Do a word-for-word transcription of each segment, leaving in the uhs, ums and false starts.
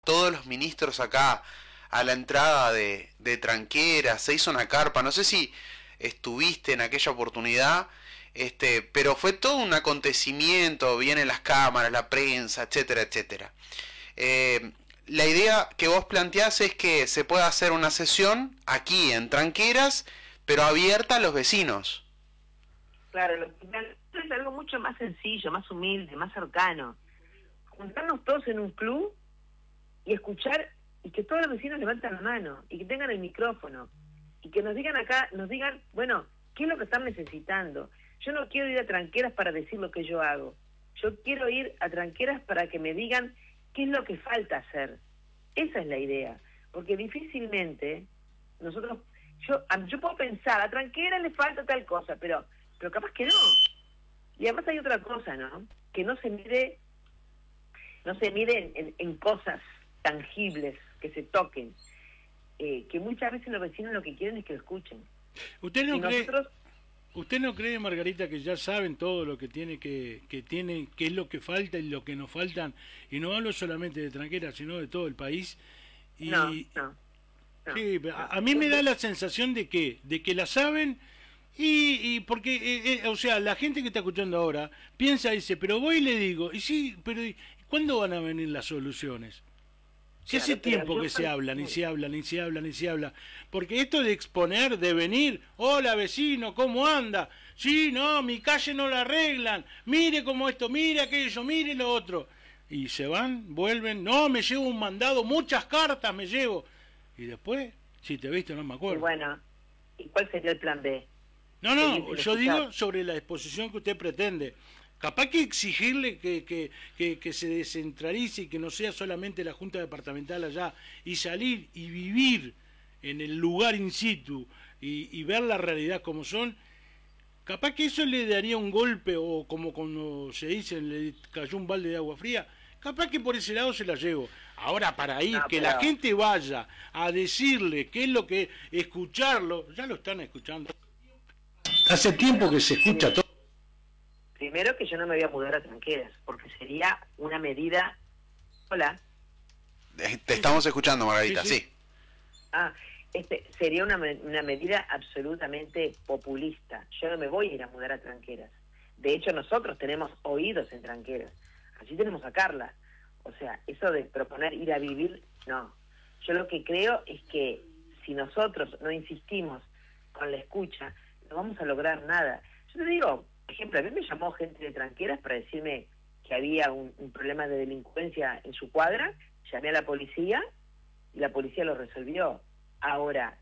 todos los ministros acá a la entrada de, de Tranqueras, se hizo una carpa, no sé si estuviste en aquella oportunidad, este, pero fue todo un acontecimiento, vienen las cámaras, la prensa, etcétera, etcétera. Eh, la idea que vos planteás es que se pueda hacer una sesión aquí en Tranqueras, pero abierta a los vecinos. Claro, lo que es algo mucho más sencillo, más humilde, más cercano. Juntarnos todos en un club y escuchar, y que todos los vecinos levanten la mano, y que tengan el micrófono, y que nos digan acá, nos digan, bueno, ¿qué es lo que están necesitando? Yo no quiero ir a Tranqueras para decir lo que yo hago. Yo quiero ir a Tranqueras para que me digan qué es lo que falta hacer. Esa es la idea. Porque difícilmente nosotros, yo yo puedo pensar, a Tranqueras le falta tal cosa, pero pero capaz que no. Y además hay otra cosa, ¿no? Que no se mide, no se mide en, en, en cosas tangibles, que se toquen. Eh, que muchas veces los vecinos lo que quieren es que lo escuchen. ¿Usted no y cree, nosotros... usted no cree, Margarita, que ya saben todo lo que tiene que, que tiene, qué es lo que falta y lo que nos faltan? Y no hablo solamente de Tranqueras, sino de todo el país. Y, no, no, no, sí, no. A, a mí me da la sensación de que, de que la saben. Y, y porque, eh, eh, o sea, la gente que está escuchando ahora piensa, dice, pero voy y le digo, y sí, pero ¿y ¿cuándo van a venir las soluciones? Si claro, hace tiempo yo... que se hablan y se hablan y se hablan y se hablan, porque esto de exponer, de venir, hola vecino, ¿cómo anda? Sí, no, mi calle no la arreglan, mire cómo esto, mire aquello, mire lo otro, y se van, vuelven, no, me llevo un mandado, muchas cartas me llevo, y después, si te viste, no me acuerdo. Y bueno, ¿y cuál sería el plan B? No, no, yo digo sobre la exposición que usted pretende. Capaz que exigirle que, que, que, que se descentralice y que no sea solamente la Junta Departamental allá, y salir y vivir en el lugar in situ y, y ver la realidad como son, capaz que eso le daría un golpe, o como cuando se dice, le cayó un balde de agua fría, capaz que por ese lado se la llevo. Ahora, para ir, no, que pero... la gente vaya a decirle qué es lo que, escucharlo, ya lo están escuchando. Hace tiempo que se escucha todo. Primero que yo no me voy a mudar a Tranqueras, porque sería una medida... Hola. Te estamos escuchando, Margarita, sí. sí. sí. Ah, este, sería una, una medida absolutamente populista. Yo no me voy a ir a mudar a Tranqueras. De hecho, nosotros tenemos oídos en Tranqueras. Así tenemos a Carla. O sea, eso de proponer ir a vivir, no. Yo lo que creo es que si nosotros no insistimos con la escucha, no vamos a lograr nada. Yo te digo, por ejemplo, a mí me llamó gente de Tranqueras para decirme que había un, un problema de delincuencia en su cuadra, llamé a la policía y la policía lo resolvió. Ahora,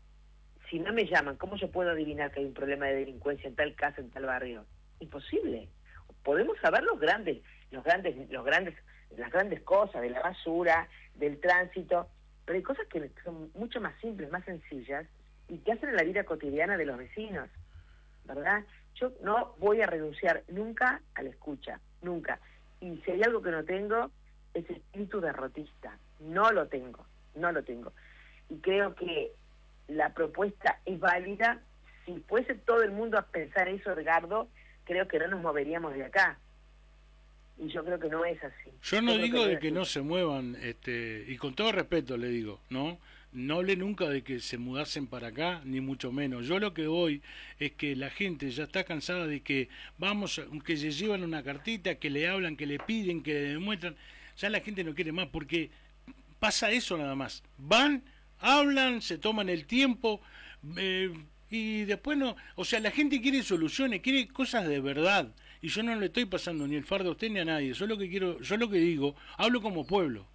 si no me llaman, ¿cómo yo puedo adivinar que hay un problema de delincuencia en tal casa, en tal barrio? Imposible. Podemos saber los grandes, los grandes, los grandes, las grandes cosas de la basura, del tránsito, pero hay cosas que son mucho más simples, más sencillas, y que hacen en la vida cotidiana de los vecinos, ¿verdad? Yo no voy a renunciar nunca a la escucha, nunca. Y si hay algo que no tengo, es espíritu derrotista. No lo tengo, no lo tengo. Y creo que la propuesta es válida. Si fuese todo el mundo a pensar eso, Edgardo, creo que no nos moveríamos de acá. Y yo creo que no es así. Yo no digo que de que no se muevan, este, y con todo respeto le digo, ¿no? No hablé nunca de que se mudasen para acá, ni mucho menos. Yo lo que voy es que la gente ya está cansada de que vamos, que se llevan una cartita, que le hablan, que le piden, que le demuestran. Ya la gente no quiere más, porque pasa eso nada más. Van, hablan, se toman el tiempo, eh, y después no... O sea, la gente quiere soluciones, quiere cosas de verdad. Y yo no le estoy pasando ni el fardo a usted ni a nadie. Yo lo que quiero, yo lo que digo, hablo como pueblo.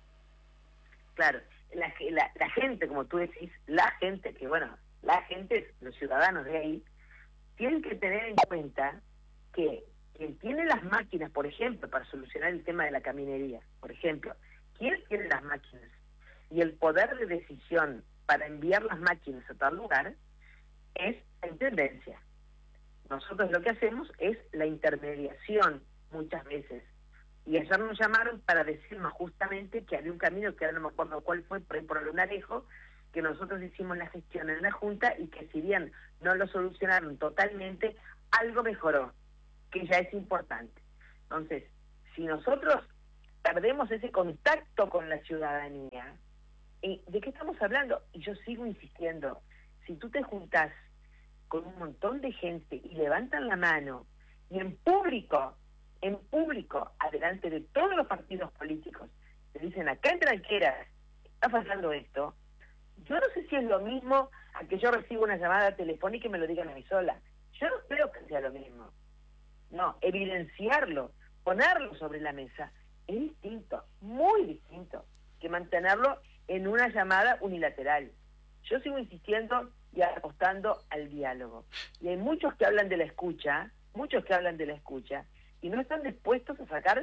Claro. La, la, la gente, como tú decís, la gente, que bueno, la gente, los ciudadanos de ahí, tienen que tener en cuenta que quien tiene las máquinas, por ejemplo, para solucionar el tema de la caminería, por ejemplo, ¿quién tiene las máquinas? Y el poder de decisión para enviar las máquinas a tal lugar es la intendencia. Nosotros lo que hacemos es la intermediación muchas veces. Y ayer nos llamaron para decirnos justamente que había un camino, que ahora no me acuerdo cuál fue, por ahí por el Lunarejo, que nosotros hicimos la gestión en la Junta y que si bien no lo solucionaron totalmente, algo mejoró, que ya es importante. Entonces, si nosotros perdemos ese contacto con la ciudadanía. ¿Y de qué estamos hablando? Y yo sigo insistiendo, si tú te juntás con un montón de gente y levantan la mano, y en público, en público, adelante de todos los partidos políticos, te dicen, acá en Tranqueras está pasando esto, yo no sé si es lo mismo a que yo reciba una llamada telefónica y me lo digan a mí sola. Yo no creo que sea lo mismo. No, evidenciarlo, ponerlo sobre la mesa, es distinto, muy distinto, que mantenerlo en una llamada unilateral. Yo sigo insistiendo y apostando al diálogo. Y hay muchos que hablan de la escucha, muchos que hablan de la escucha, y no están dispuestos a sacar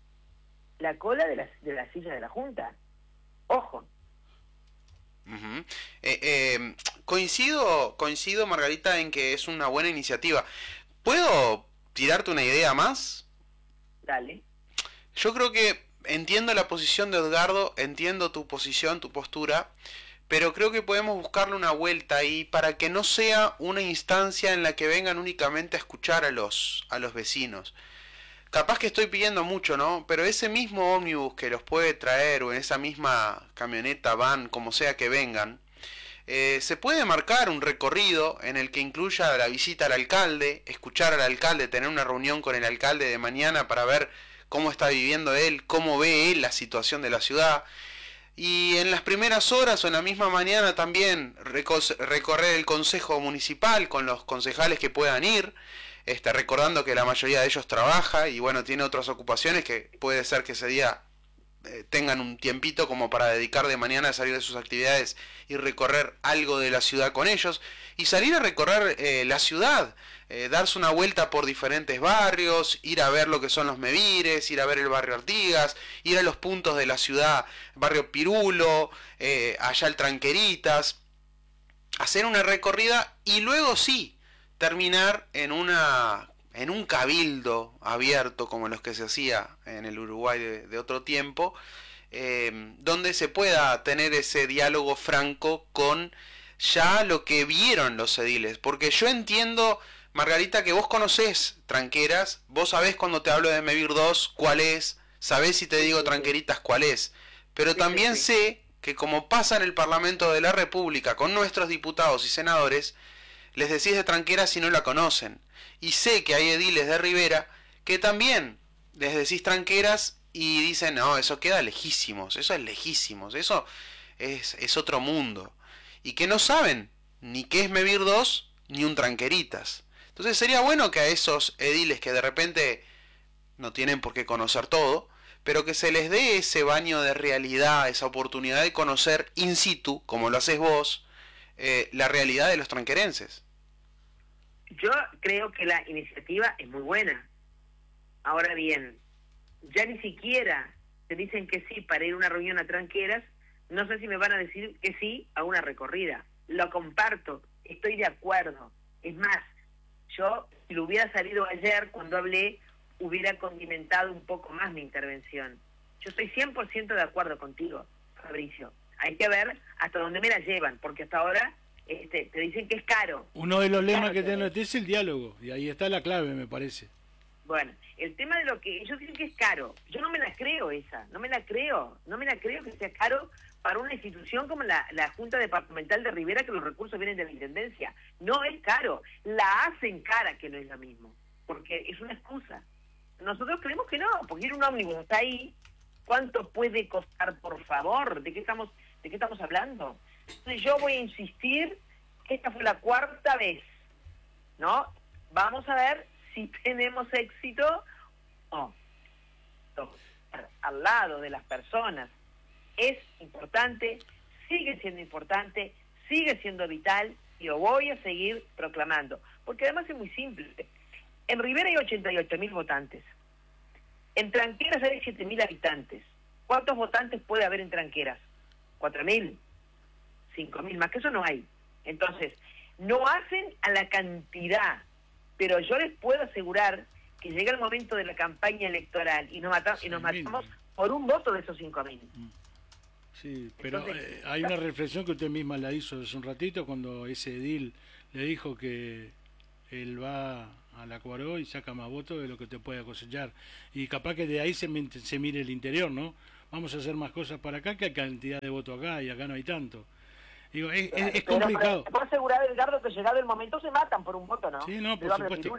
la cola de la, de la silla de la Junta. Ojo. Uh-huh. eh, eh, coincido, coincido, Margarita, en que es una buena iniciativa. ¿Puedo tirarte una idea más? Dale. Yo creo que entiendo la posición de Edgardo, entiendo tu posición, tu postura, pero creo que podemos buscarle una vuelta ahí para que no sea una instancia en la que vengan únicamente a escuchar a los, a los vecinos. Capaz que estoy pidiendo mucho, ¿no? Pero ese mismo ómnibus que los puede traer, o en esa misma camioneta, van, como sea que vengan, eh, se puede marcar un recorrido en el que incluya la visita al alcalde, escuchar al alcalde, tener una reunión con el alcalde de mañana para ver cómo está viviendo él, cómo ve él la situación de la ciudad. Y en las primeras horas o en la misma mañana también recorrer el consejo municipal con los concejales que puedan ir, este, recordando que la mayoría de ellos trabaja y bueno, tiene otras ocupaciones que puede ser que ese día eh, tengan un tiempito como para dedicar de mañana a salir de sus actividades y recorrer algo de la ciudad con ellos, y salir a recorrer eh, la ciudad, eh, darse una vuelta por diferentes barrios, ir a ver lo que son los Mevires, ir a ver el barrio Artigas, ir a los puntos de la ciudad, barrio Pirulo, eh, allá el Tranqueritas, hacer una recorrida y luego sí, terminar en una en un cabildo abierto como los que se hacía en el Uruguay de, de otro tiempo, eh, donde se pueda tener ese diálogo franco con ya lo que vieron los ediles, porque yo entiendo, Margarita, que vos conocés Tranqueras, vos sabés cuando te hablo de Mevir dos cuál es, sabés si te digo Tranqueritas cuál es, pero también sé que como pasa en el Parlamento de la República con nuestros diputados y senadores, les decís de Tranqueras si no la conocen. Y sé que hay ediles de Rivera que también les decís Tranqueras y dicen, no, eso queda lejísimos, eso es lejísimos, eso es, es otro mundo. Y que no saben ni qué es Mevir dos ni un Tranqueritas. Entonces sería bueno que a esos ediles que de repente no tienen por qué conocer todo, pero que se les dé ese baño de realidad, esa oportunidad de conocer in situ, como lo haces vos, Eh, la realidad de los tranquerenses. Yo creo que la iniciativa es muy buena. Ahora bien, ya ni siquiera te dicen que sí para ir a una reunión a Tranqueras, no sé si me van a decir que sí a una recorrida. Lo comparto, estoy de acuerdo. Es más, yo, si lo hubiera salido ayer cuando hablé, hubiera condimentado un poco más mi intervención. Yo estoy cien por ciento de acuerdo contigo, Fabricio. Hay que ver hasta dónde me la llevan, porque hasta ahora este, te dicen que es caro. Uno de los lemas claro, que tiene es el diálogo, y ahí está la clave, me parece. Bueno, el tema de lo que ellos dicen que es caro, yo no me la creo esa, no me la creo, no me la creo que sea caro para una institución como la, la Junta Departamental de Rivera, que los recursos vienen de la Intendencia. No es caro, la hacen cara, que no es lo mismo, porque es una excusa. Nosotros creemos que no, porque ir un ómnibus está ahí, ¿cuánto puede costar, por favor? ¿De qué estamos ¿De qué estamos hablando? Entonces yo voy a insistir que esta fue la cuarta vez, ¿no? Vamos a ver si tenemos éxito o no. Al lado de las personas es importante, sigue siendo importante, sigue siendo vital y lo voy a seguir proclamando. Porque además es muy simple. En Rivera hay ochenta y ocho mil votantes. En Tranqueras hay siete mil habitantes. ¿Cuántos votantes puede haber en Tranqueras? cuatro mil, cinco mil, más que eso no hay. Entonces, no hacen a la cantidad, pero yo les puedo asegurar que llega el momento de la campaña electoral y nos, mata, y nos matamos por un voto de esos cinco mil. Sí, pero Entonces, eh, hay una reflexión que usted misma la hizo hace un ratito cuando ese edil le dijo que él va a la Cuaró y saca más votos de lo que te puede cosechar. Y capaz que de ahí se, se mire el interior, ¿no? Vamos a hacer más cosas para acá que hay cantidad de votos acá, y acá no hay tanto. Digo, es, es, es complicado. Te puedo asegurar, Edgardo, que llegado el momento se matan por un voto, ¿no? Sí, no, por supuesto.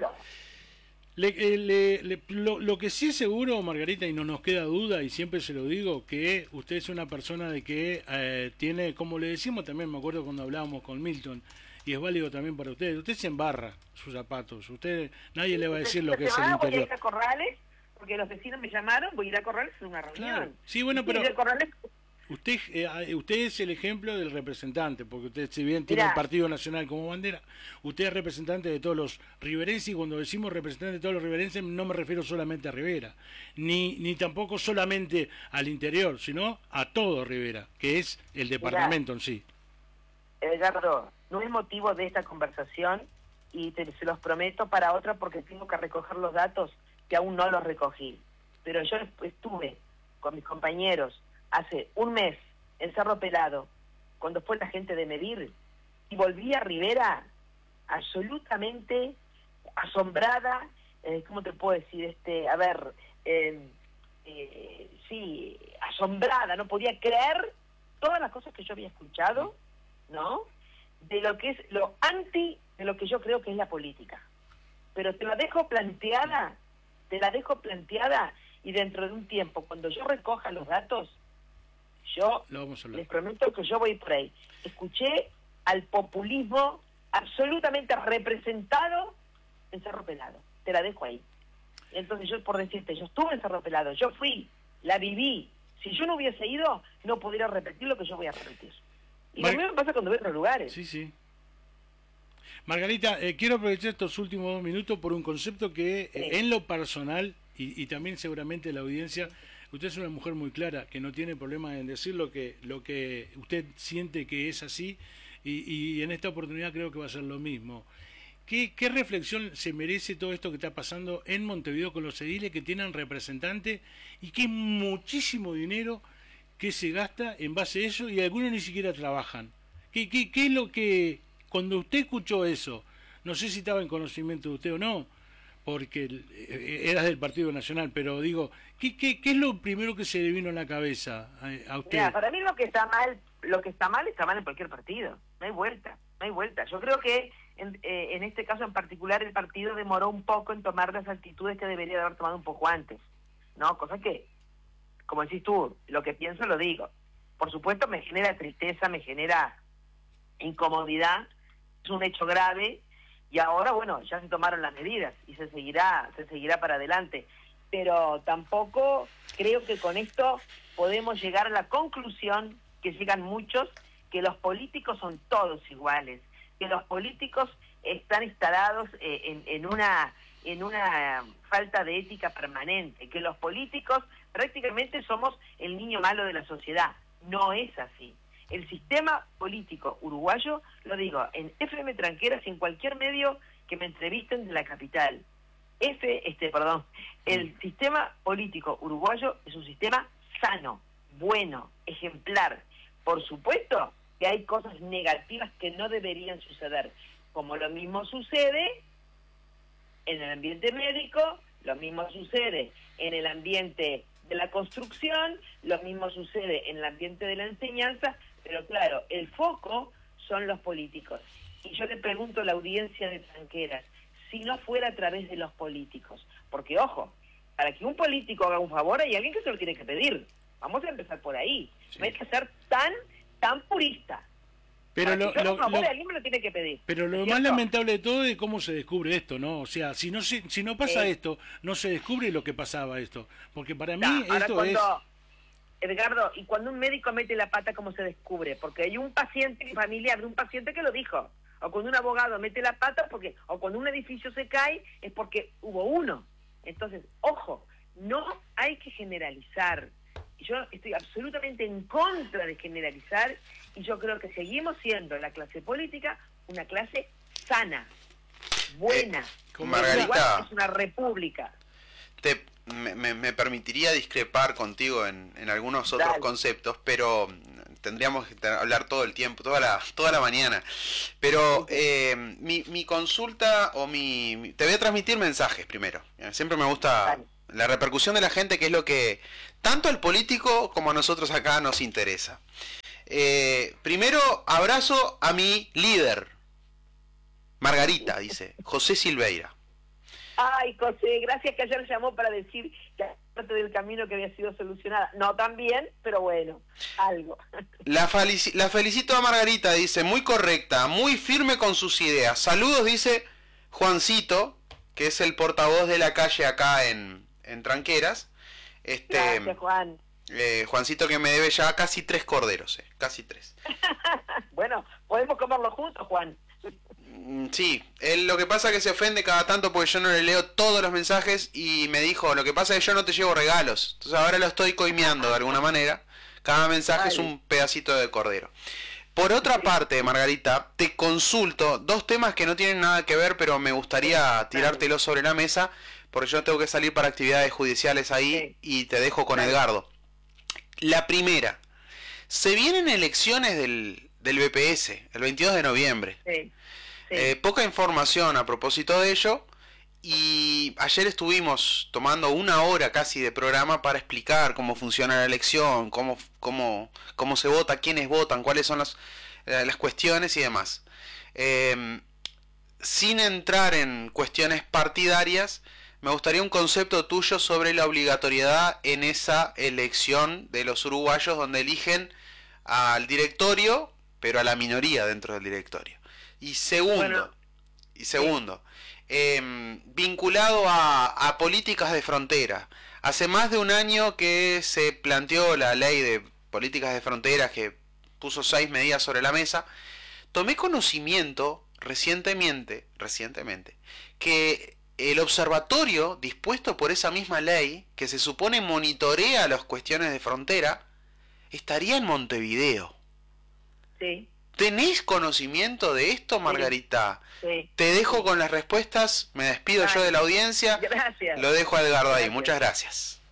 Le, le, le, lo, lo que sí es seguro, Margarita, y no nos queda duda, y siempre se lo digo, que usted es una persona de que eh, tiene, como le decimos también, me acuerdo cuando hablábamos con Milton, y es válido también para ustedes, usted se embarra sus zapatos, usted nadie le va a decir lo que es el interior. Voy a ir a Corrales, porque los vecinos me llamaron, voy a ir a Corrales a una reunión. Claro. Sí, bueno, pero usted eh, usted es el ejemplo del representante, porque usted, si bien tiene Mirá. el Partido Nacional como bandera, usted es representante de todos los riverenses, y cuando decimos representante de todos los riverenses no me refiero solamente a Rivera, ni ni tampoco solamente al interior, sino a todo Rivera, que es el departamento Mirá. en sí. Edgardo, no es motivo de esta conversación, y te, se los prometo para otra, porque tengo que recoger los datos que aún no los recogí. Pero yo estuve con mis compañeros hace un mes en Cerro Pelado, cuando fue la gente de medir, y volví a Rivera absolutamente asombrada, eh, ¿cómo te puedo decir? este A ver, eh, eh, sí, asombrada, no podía creer todas las cosas que yo había escuchado, ¿no? De lo que es lo anti de lo que yo creo que es la política. Pero te la dejo planteada, te la dejo planteada, y dentro de un tiempo, cuando yo recoja los datos, yo les prometo que yo voy por ahí. Escuché al populismo absolutamente representado en Cerro Pelado. Te la dejo ahí. Entonces yo, por decirte, yo estuve en Cerro Pelado, yo fui, la viví. Si yo no hubiese ido, no pudiera repetir lo que yo voy a repetir. Y Mar... lo mismo pasa cuando voy a otros lugares. Sí, sí. Margarita, eh, quiero aprovechar estos últimos dos minutos por un concepto que sí. eh, en lo personal, y, y también seguramente la audiencia, usted es una mujer muy clara, que no tiene problema en decir lo que, lo que usted siente que es así, y, y en esta oportunidad creo que va a ser lo mismo. ¿Qué, ¿Qué reflexión se merece todo esto que está pasando en Montevideo con los ediles que tienen representantes, y que es muchísimo dinero que se gasta en base a eso, y algunos ni siquiera trabajan? ¿Qué, qué, qué es lo que, cuando usted escuchó eso, no sé si estaba en conocimiento de usted o no, porque eras del Partido Nacional, pero digo, ¿qué, qué, qué es lo primero que se le vino a la cabeza a, a usted? Mira, para mí lo que está mal, lo que está mal está mal en cualquier partido, no hay vuelta, no hay vuelta. Yo creo que en, eh, en este caso en particular el partido demoró un poco en tomar las actitudes que debería de haber tomado un poco antes, ¿no? Cosa que, como decís tú, lo que pienso lo digo. Por supuesto me genera tristeza, me genera incomodidad, es un hecho grave, y ahora, bueno, ya se tomaron las medidas y se seguirá, se seguirá para adelante. Pero tampoco creo que con esto podemos llegar a la conclusión que llegan muchos, que los políticos son todos iguales, que los políticos están instalados eh, en, en una en una falta de ética permanente, que los políticos prácticamente somos el niño malo de la sociedad. No es así. El sistema político uruguayo, lo digo, en F M Tranqueras y en cualquier medio que me entrevisten de la capital, F, este, perdón, el sistema político uruguayo es un sistema sano, bueno, ejemplar. Por supuesto que hay cosas negativas que no deberían suceder, como lo mismo sucede en el ambiente médico, lo mismo sucede en el ambiente de la construcción, lo mismo sucede en el ambiente de la enseñanza. Pero claro, el foco son los políticos. Y yo le pregunto a la audiencia de Tranqueras, si no fuera a través de los políticos. Porque, ojo, para que un político haga un favor hay alguien que se lo tiene que pedir. Vamos a empezar por ahí. Sí. No hay que ser tan tan purista. Pero lo, lo, favor, lo, alguien me lo tiene que pedir. Pero lo más lamentable de todo es cómo se descubre esto, ¿no? O sea, si no se, si no pasa eh, esto, no se descubre lo que pasaba esto. Porque para mí no, esto cuando... es... Edgardo, y cuando un médico mete la pata, ¿cómo se descubre? Porque hay un paciente, mi familia, de un paciente que lo dijo. O cuando un abogado mete la pata, porque o cuando un edificio se cae, es porque hubo uno. Entonces, ojo, no hay que generalizar. Yo estoy absolutamente en contra de generalizar, y yo creo que seguimos siendo la clase política una clase sana, buena. Eh, Margarita, es una república. Te... Me, me, me permitiría discrepar contigo en, en algunos otros Dale. conceptos, pero tendríamos que hablar todo el tiempo, toda la, toda la mañana. Pero eh, mi, mi consulta o mi, mi... Te voy a transmitir mensajes primero. Siempre me gusta vale. la repercusión de la gente, que es lo que tanto al político como a nosotros acá nos interesa. Eh, primero, abrazo a mi líder. Margarita, dice, José Silveira. Ay, José, gracias que ayer llamó para decir que parte del camino que había sido solucionada. No tan bien, pero bueno, algo. La, felici la felicito a Margarita, dice, muy correcta, muy firme con sus ideas. Saludos, dice Juancito, que es el portavoz de la calle acá en, en Tranqueras. Este, gracias, Juan. Eh, Juancito, que me debe ya casi tres corderos, eh, casi tres. Bueno, podemos comerlo juntos, Juan. Sí, él lo que pasa es que se ofende cada tanto porque yo no le leo todos los mensajes y me dijo, lo que pasa es que yo no te llevo regalos. Entonces ahora lo estoy coimeando de alguna manera. Cada mensaje vale. es un pedacito de cordero. Por otra sí. parte, Margarita, te consulto dos temas que no tienen nada que ver, pero me gustaría tirártelos sobre la mesa, porque yo tengo que salir para actividades judiciales ahí sí. y te dejo con vale. Edgardo. La primera, se vienen elecciones del, del B P S, el veintidós de noviembre. Sí. Sí. Eh, poca información a propósito de ello, y ayer estuvimos tomando una hora casi de programa para explicar cómo funciona la elección, cómo, cómo, cómo se vota, quiénes votan, cuáles son las, eh, las cuestiones y demás. Eh, sin entrar en cuestiones partidarias, me gustaría un concepto tuyo sobre la obligatoriedad en esa elección de los uruguayos donde eligen al directorio, pero a la minoría dentro del directorio. Y segundo, bueno, y segundo sí. eh, vinculado a, a políticas de frontera. Hace más de un año que se planteó la ley de políticas de frontera, que puso seis medidas sobre la mesa. Tomé conocimiento recientemente, recientemente que el observatorio dispuesto por esa misma ley, que se supone monitorea las cuestiones de frontera, estaría en Montevideo. Sí. ¿Tenés conocimiento de esto, Margarita? Sí, sí. Te dejo sí. con las respuestas, me despido Ay, yo de la audiencia. Gracias. Lo dejo a Edgardo gracias. ahí, muchas gracias.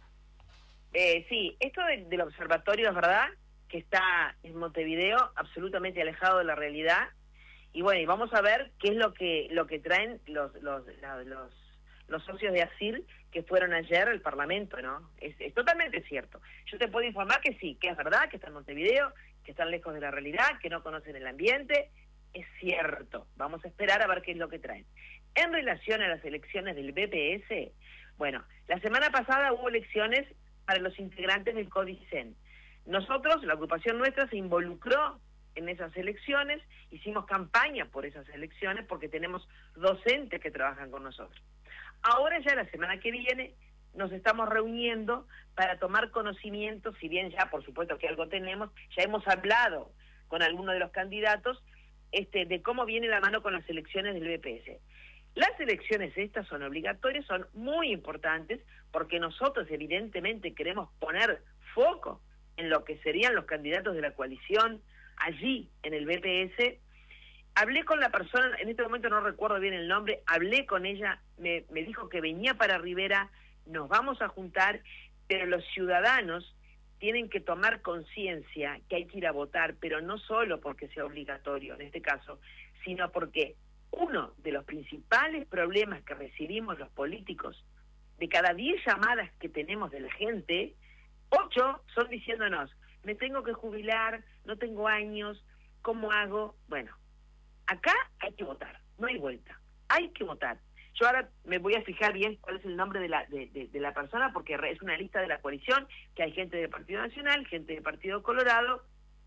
Eh, sí, esto de, del observatorio es verdad, que está en Montevideo, absolutamente alejado de la realidad. Y bueno, y vamos a ver qué es lo que lo que traen los los, los, los, los socios de ASIL que fueron ayer al Parlamento, ¿no? Es, es totalmente cierto. Yo te puedo informar que sí, que es verdad, que está en Montevideo, que están lejos de la realidad, que no conocen el ambiente. Es cierto. Vamos a esperar a ver qué es lo que traen. En relación a las elecciones del B P S, bueno, la semana pasada hubo elecciones para los integrantes del CODICEN. Nosotros, la agrupación nuestra, se involucró en esas elecciones, hicimos campaña por esas elecciones porque tenemos docentes que trabajan con nosotros. Ahora ya la semana que viene nos estamos reuniendo para tomar conocimiento, si bien ya por supuesto que algo tenemos, ya hemos hablado con algunos de los candidatos este, de cómo viene la mano con las elecciones del B P S. Las elecciones estas son obligatorias, son muy importantes, porque nosotros evidentemente queremos poner foco en lo que serían los candidatos de la coalición allí en el B P S. Hablé con la persona, en este momento no recuerdo bien el nombre, hablé con ella, me, me dijo que venía para Rivera, nos vamos a juntar, pero los ciudadanos tienen que tomar conciencia que hay que ir a votar, pero no solo porque sea obligatorio en este caso, sino porque uno de los principales problemas que recibimos los políticos, de cada diez llamadas que tenemos de la gente, ocho son diciéndonos, me tengo que jubilar, no tengo años, ¿cómo hago? Bueno, acá hay que votar, no hay vuelta, hay que votar. Yo ahora me voy a fijar bien cuál es el nombre de la de, de, de la persona, porque es una lista de la coalición, que hay gente del Partido Nacional, gente del Partido Colorado,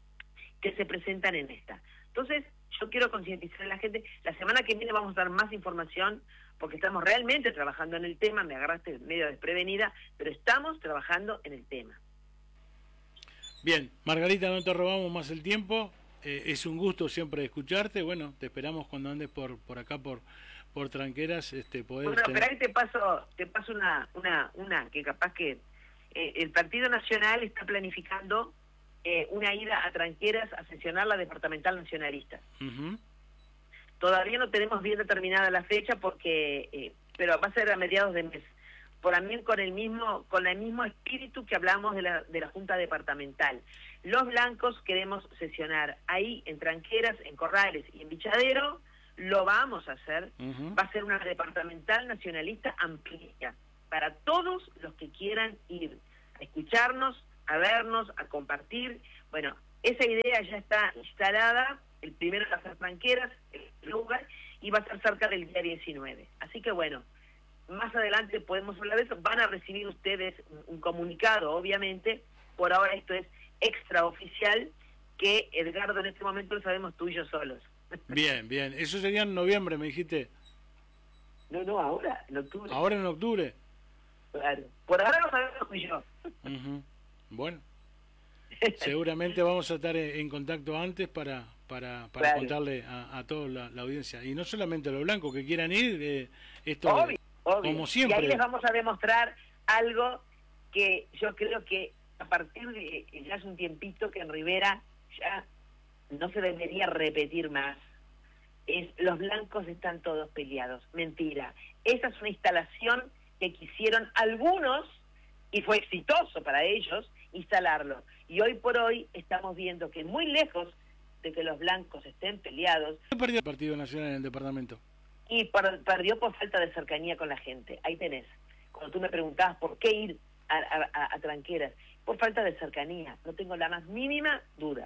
que se presentan en esta. Entonces, yo quiero concientizar a la gente, la semana que viene vamos a dar más información, porque estamos realmente trabajando en el tema, me agarraste medio desprevenida, pero estamos trabajando en el tema. Bien, Margarita, no te robamos más el tiempo, eh, es un gusto siempre escucharte, bueno, te esperamos cuando andes por por acá, por por Tranqueras, este poder bueno, tener... pero ahí te paso te paso una una una que capaz que eh, el Partido Nacional está planificando eh, una ida a Tranqueras a sesionar la departamental nacionalista. Uh-huh. Todavía no tenemos bien determinada la fecha, porque eh, pero va a ser a mediados de mes, por también con el mismo con el mismo espíritu que hablamos de la de la Junta Departamental. Los blancos queremos sesionar ahí en Tranqueras, en Corrales y en Bichadero, lo vamos a hacer, uh-huh. Va a ser una departamental nacionalista amplia, para todos los que quieran ir a escucharnos, a vernos, a compartir. Bueno, esa idea ya está instalada, el primero va a ser Tranqueras, el lugar, y va a ser cerca del día diecinueve. Así que bueno, más adelante podemos hablar de eso, van a recibir ustedes un, un comunicado, obviamente, por ahora esto es extraoficial, que Edgardo en este momento lo sabemos tú y yo solos. Bien, bien, eso sería en noviembre, me dijiste. No, no, ahora, en octubre. Ahora en octubre. Claro, por ahora lo sabemos tú y yo. Uh-huh. Bueno, seguramente vamos a estar en contacto antes para para, para claro. contarle a, a toda la, la audiencia, y no solamente a los blancos que quieran ir, eh, esto obvio, obvio. Como siempre. Y ahí les vamos a demostrar algo que yo creo que a partir de ya hace un tiempito que en Rivera ya no se debería repetir más. Es los blancos están todos peleados. Mentira. Esa es una instalación que quisieron algunos, y fue exitoso para ellos, instalarlo. Y hoy por hoy estamos viendo que muy lejos de que los blancos estén peleados... ¿Qué perdió el Partido Nacional en el departamento? Y per, perdió por falta de cercanía con la gente. Ahí tenés. Cuando tú me preguntabas por qué ir a, a, a Tranqueras, por falta de cercanía. No tengo la más mínima duda.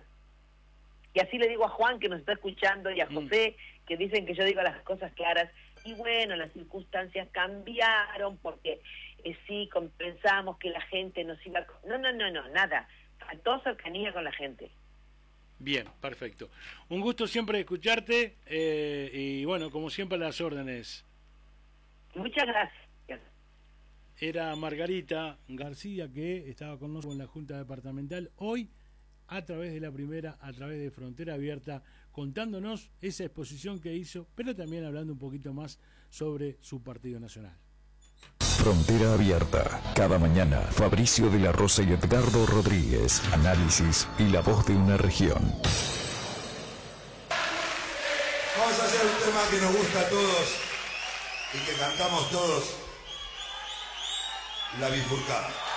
Y así le digo a Juan, que nos está escuchando, y a José, mm. que dicen que yo digo las cosas claras. Y bueno, las circunstancias cambiaron porque eh, sí, pensamos que la gente nos iba a... No, no, no, no, nada. Faltó cercanía con la gente. Bien, perfecto. Un gusto siempre escucharte, eh, y bueno, como siempre, las órdenes. Muchas gracias. Era Margarita García, que estaba con nosotros en la Junta Departamental hoy, a través de la primera, a través de Frontera Abierta, contándonos esa exposición que hizo, pero también hablando un poquito más sobre su partido nacional. Frontera Abierta. Cada mañana, Fabricio de la Rosa y Edgardo Rodríguez. Análisis y la voz de una región. Vamos a hacer un tema que nos gusta a todos y que cantamos todos. La bifurcada.